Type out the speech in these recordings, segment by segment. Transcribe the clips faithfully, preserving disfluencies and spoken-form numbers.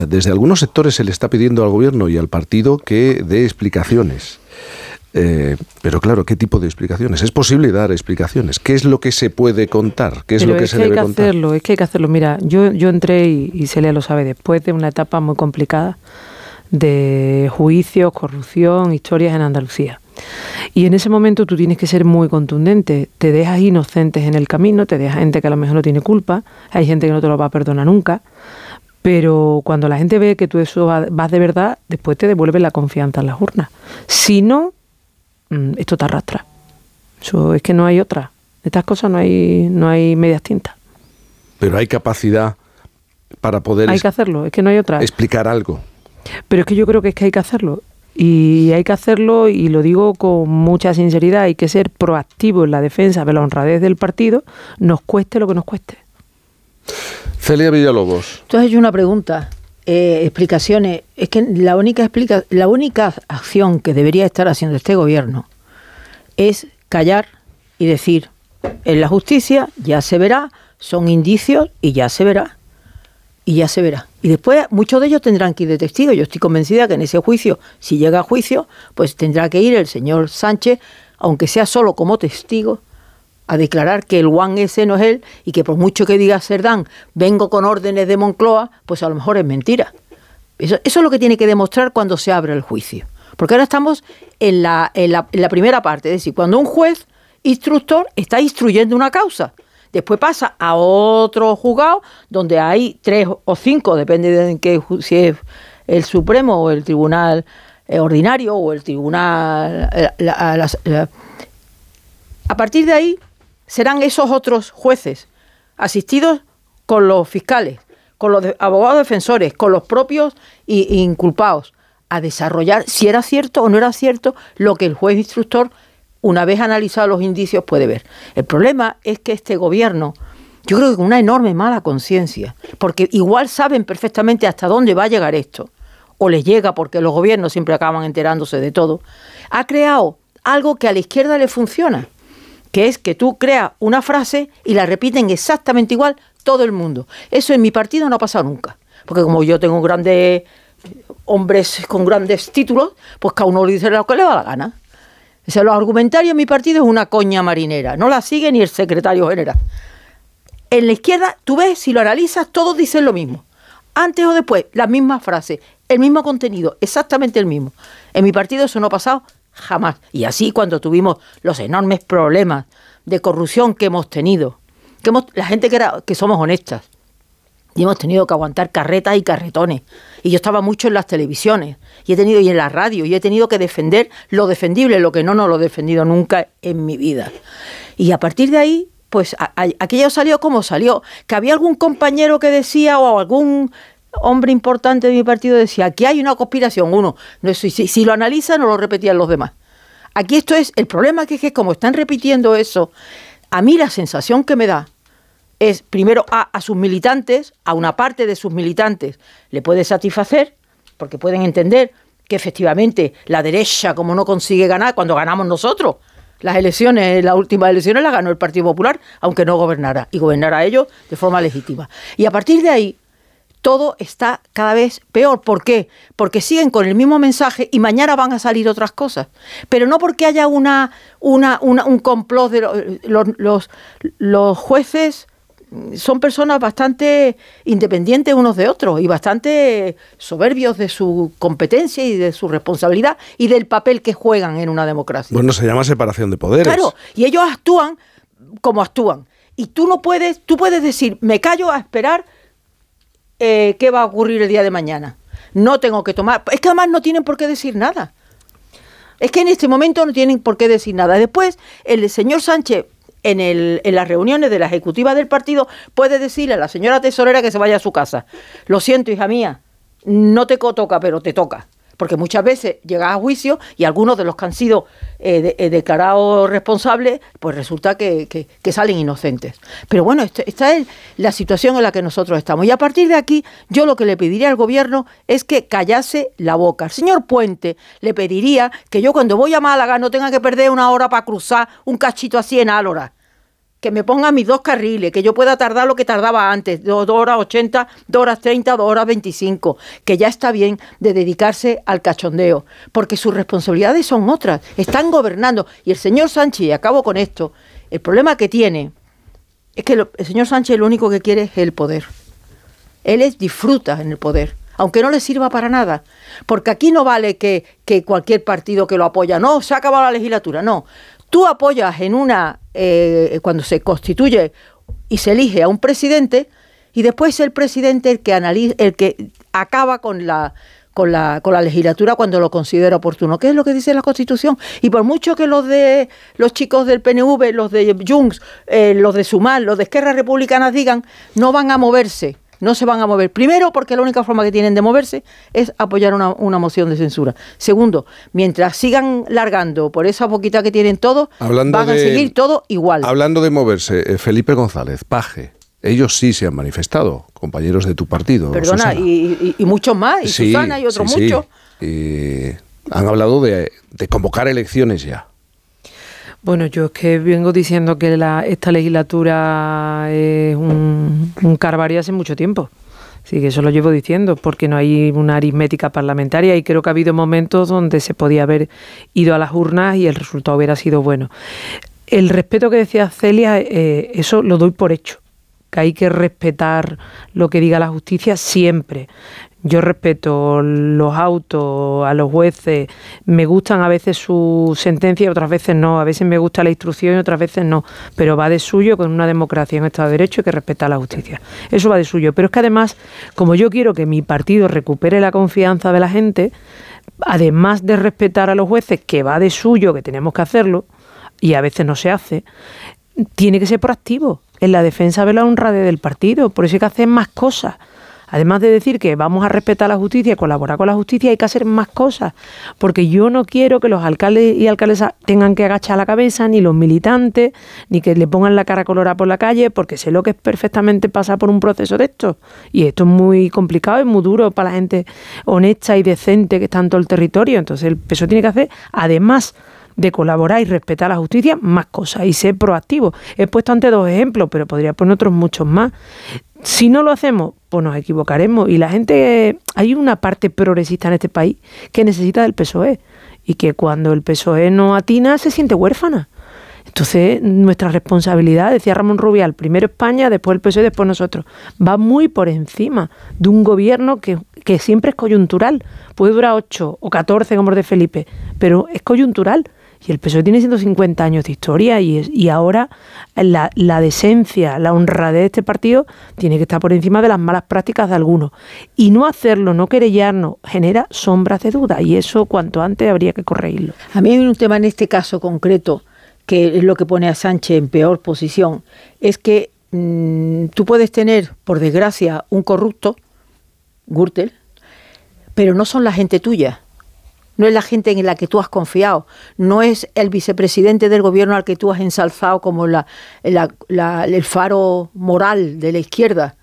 Desde algunos sectores se le está pidiendo al gobierno y al partido que dé explicaciones. Eh, pero claro, ¿qué tipo de explicaciones? ¿Es posible dar explicaciones? ¿Qué es lo que se puede contar? ¿Qué es pero lo que es se que debe hay que contar? Hacerlo, es que hay que hacerlo. Mira, yo, yo entré, y, y Celia lo sabe, después de una etapa muy complicada de juicios, corrupción, historias en Andalucía. Y en ese momento tú tienes que ser muy contundente. Te dejas inocentes en el camino, te dejas gente que a lo mejor no tiene culpa, hay gente que no te lo va a perdonar nunca, pero cuando la gente ve que tú eso vas de verdad, después te devuelve la confianza en las urnas. Si no, esto te arrastra. Eso es que no hay otra. De estas cosas no hay, no hay medias tintas. Pero hay capacidad para poder hay que hacerlo, es que no hay otra. explicar algo. Pero es que yo creo que es que hay que hacerlo. Y hay que hacerlo, y lo digo con mucha sinceridad, hay que ser proactivo en la defensa de la honradez del partido, nos cueste lo que nos cueste. Celia Villalobos. Tú has hecho una pregunta, eh, explicaciones. Es que la única, explica, la única acción que debería estar haciendo este gobierno es callar y decir, en la justicia ya se verá, son indicios y ya se verá. Y ya se verá. Y después muchos de ellos tendrán que ir de testigo. Yo estoy convencida que en ese juicio, si llega a juicio, pues tendrá que ir el señor Sánchez, aunque sea solo como testigo, a declarar que el Juan ese no es él y que por mucho que diga Cerdán, vengo con órdenes de Moncloa, pues a lo mejor es mentira. Eso, eso es lo que tiene que demostrar cuando se abre el juicio. Porque ahora estamos en la, en la, en la primera parte, es decir, cuando un juez instructor está instruyendo una causa. Después pasa a otro juzgado donde hay tres o cinco, depende de en qué, si es el Supremo o el Tribunal eh, Ordinario o el Tribunal... La, la, la, la. A partir de ahí serán esos otros jueces asistidos con los fiscales, con los de, abogados defensores, con los propios y, y inculpados, a desarrollar si era cierto o no era cierto lo que el juez instructor, una vez analizados los indicios, puede ver. El problema es que este gobierno, yo creo que con una enorme mala conciencia, porque igual saben perfectamente hasta dónde va a llegar esto, o les llega porque los gobiernos siempre acaban enterándose de todo, ha creado algo que a la izquierda le funciona, que es que tú creas una frase y la repiten exactamente igual todo el mundo. Eso en mi partido no ha pasado nunca, porque como yo tengo grandes hombres con grandes títulos, pues cada uno le dice lo que le da la gana. O sea, los argumentarios en mi partido es una coña marinera, no la sigue ni el secretario general. En la izquierda, tú ves, si lo analizas, todos dicen lo mismo. Antes o después, las mismas frases, el mismo contenido, exactamente el mismo. En mi partido eso no ha pasado jamás. Y así cuando tuvimos los enormes problemas de corrupción que hemos tenido, que hemos, la gente que, era, que somos honestas, y hemos tenido que aguantar carretas y carretones. Y yo estaba mucho en las televisiones, y he tenido y en la radio, y he tenido que defender lo defendible, lo que no, no lo he defendido nunca en mi vida. Y a partir de ahí, pues a, a, aquello salió como salió. Que había algún compañero que decía, o algún hombre importante de mi partido decía, aquí hay una conspiración. Uno, no, si, si lo analiza, no lo repetían los demás. Aquí esto es, el problema que es que como están repitiendo eso, a mí la sensación que me da es, primero, a, a sus militantes, a una parte de sus militantes, le puede satisfacer, porque pueden entender que efectivamente la derecha, como no consigue ganar, cuando ganamos nosotros, las elecciones, las últimas elecciones las ganó el Partido Popular, aunque no gobernara, y gobernara ellos de forma legítima. Y a partir de ahí, todo está cada vez peor. ¿Por qué? Porque siguen con el mismo mensaje y mañana van a salir otras cosas. Pero no porque haya una, una, una un complot de los, los, los, los jueces. Son personas bastante independientes unos de otros y bastante soberbios de su competencia y de su responsabilidad y del papel que juegan en una democracia. Bueno, se llama separación de poderes. Claro, y ellos actúan como actúan. Y tú no puedes, tú puedes decir, me callo a esperar eh, qué va a ocurrir el día de mañana. No tengo que tomar... Es que además no tienen por qué decir nada. Es que en este momento no tienen por qué decir nada. Después, el señor Sánchez... En, el, en las reuniones de la ejecutiva del partido puede decirle a la señora tesorera que se vaya a su casa. Lo siento, hija mía, no te toca, pero te toca. Porque muchas veces llegas a juicio y algunos de los que han sido eh, de, eh, declarados responsables, pues resulta que, que, que salen inocentes. Pero bueno, esta, esta es la situación en la que nosotros estamos. Y a partir de aquí, yo lo que le pediría al gobierno es que callase la boca. Al señor Puente le pediría que yo cuando voy a Málaga no tenga que perder una hora para cruzar un cachito así en Álora. que me ponga mis dos carriles, que yo pueda tardar lo que tardaba antes, dos horas ochenta, dos horas treinta, dos horas veinticinco, que ya está bien de dedicarse al cachondeo, porque sus responsabilidades son otras, están gobernando. Y el señor Sánchez, y acabo con esto, el problema que tiene es que lo, el señor Sánchez lo único que quiere es el poder. Él es, disfruta en el poder, aunque no le sirva para nada, porque aquí no vale que, que cualquier partido que lo apoya, no, se ha acabado la legislatura, no. Tú apoyas en una, eh, cuando se constituye y se elige a un presidente, y después es el presidente el que analiza, el que acaba con la, con la, con la legislatura cuando lo considera oportuno, que es lo que dice la Constitución. Y por mucho que los de los chicos del P N V, los de Junts, eh, los de Sumar, los de Esquerra Republicana digan, no van a moverse. No se van a mover. Primero, porque la única forma que tienen de moverse es apoyar una, una moción de censura. Segundo, mientras sigan largando por esa boquita que tienen todos, hablando van de, a seguir todo igual. Hablando de moverse, Felipe González, Paje, ellos sí se han manifestado, compañeros de tu partido. Perdona, y, y, y muchos más, y sí, Susana y otros sí, muchos. Sí. Y han hablado de, de convocar elecciones ya. Bueno, yo es que vengo diciendo que la, esta legislatura es un, un calvario hace mucho tiempo. Sí, que eso lo llevo diciendo, porque no hay una aritmética parlamentaria y creo que ha habido momentos donde se podía haber ido a las urnas y el resultado hubiera sido bueno. El respeto que decía Celia, eh, eso lo doy por hecho, que hay que respetar lo que diga la justicia siempre. Yo respeto los autos, a los jueces, me gustan a veces sus sentencias y otras veces no, a veces me gusta la instrucción y otras veces no, pero va de suyo, con una democracia en un Estado de Derecho hay que respetar la justicia. Eso va de suyo, pero es que además, como yo quiero que mi partido recupere la confianza de la gente, además de respetar a los jueces, que va de suyo, que tenemos que hacerlo, y a veces no se hace, tiene que ser proactivo en la defensa de la honradez del partido, por eso hay que hacer más cosas. Además de decir que vamos a respetar la justicia y colaborar con la justicia, hay que hacer más cosas, porque yo no quiero que los alcaldes y alcaldesas tengan que agachar la cabeza, ni los militantes, ni que le pongan la cara colorada por la calle, porque sé lo que es perfectamente pasar por un proceso de esto. Y esto es muy complicado y muy duro para la gente honesta y decente que está en todo el territorio. Entonces el P S O E tiene que hacer, además de colaborar y respetar la justicia, más cosas y ser proactivo. He puesto antes dos ejemplos, pero podría poner otros muchos más. Si no lo hacemos, pues nos equivocaremos. Y la gente, hay una parte progresista en este país que necesita del P S O E y que cuando el P S O E no atina se siente huérfana. Entonces, nuestra responsabilidad, decía Ramón Rubial, primero España, después el P S O E, después nosotros, va muy por encima de un gobierno que, que siempre es coyuntural. Puede durar ocho o catorce, como el de Felipe, pero es coyuntural. Y el P S O E tiene ciento cincuenta años de historia y, es, y ahora la, la decencia, la honradez de este partido tiene que estar por encima de las malas prácticas de algunos. Y no hacerlo, no querellarnos, genera sombras de duda y eso cuanto antes habría que corregirlo. A mí hay un tema en este caso concreto que es lo que pone a Sánchez en peor posición, es que mmm, tú puedes tener, por desgracia, un corrupto, Gürtel, pero no son la gente tuya. No es la gente en la que tú has confiado, no es el vicepresidente del gobierno al que tú has ensalzado como la, la, la, el faro moral de la izquierda,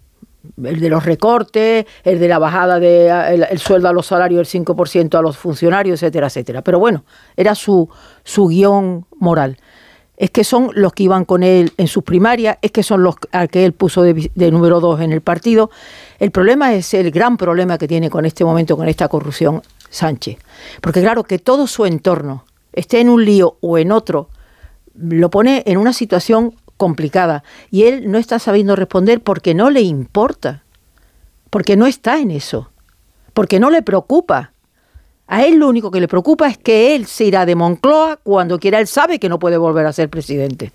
el de los recortes, el de la bajada del de el sueldo a los salarios del cinco por ciento a los funcionarios, etcétera, etcétera. Pero bueno, era su, su guión moral. Es que son los que iban con él en sus primarias, es que son los al que él puso de, de número dos en el partido. El problema es el gran problema que tiene con este momento, con esta corrupción, Sánchez. Porque claro, que todo su entorno esté en un lío o en otro, lo pone en una situación complicada. Y él no está sabiendo responder porque no le importa, porque no está en eso, porque no le preocupa. A él lo único que le preocupa es que él se irá de Moncloa cuando quiera. Él sabe que no puede volver a ser presidente.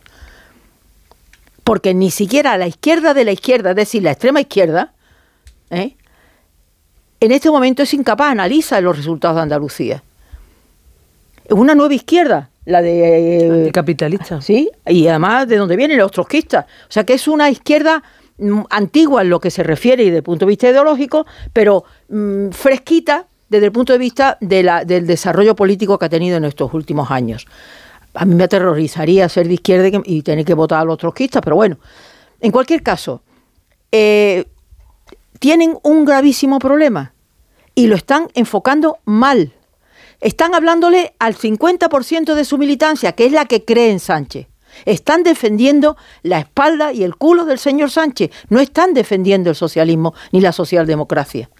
Porque ni siquiera la izquierda de la izquierda, es decir, la extrema izquierda, ¿eh? en este momento es incapaz, analiza los resultados de Andalucía. Es una nueva izquierda, la de... Eh, Anticapitalista. Sí, y además de donde vienen los trotskistas. O sea que es una izquierda mm, antigua en lo que se refiere y desde el punto de vista ideológico, pero mm, fresquita desde el punto de vista de la, del desarrollo político que ha tenido en estos últimos años. A mí me aterrorizaría ser de izquierda y, que, y tener que votar a los trotskistas, pero bueno, en cualquier caso, eh, tienen un gravísimo problema y lo están enfocando mal. Están hablándole al cincuenta por ciento de su militancia, que es la que cree en Sánchez, Están defendiendo la espalda y el culo del señor Sánchez. No están defendiendo el socialismo ni la socialdemocracia.